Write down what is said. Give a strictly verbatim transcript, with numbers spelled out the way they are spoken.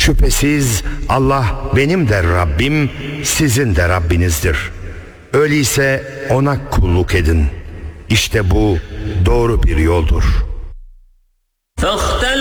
Şüphesiz Allah benim de Rabbim, sizin de Rabbinizdir. Öyleyse ona kulluk edin. İşte bu doğru bir yoldur.